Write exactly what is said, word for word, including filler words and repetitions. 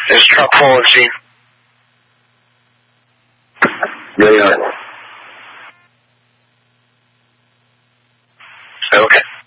Is truck full and seen? They are. Okay.